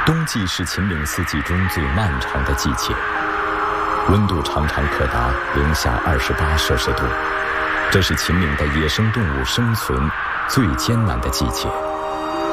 冬季是秦岭四季中最漫长的季节，温度常常可达-28摄氏度，这是秦岭的野生动物生存最艰难的季节。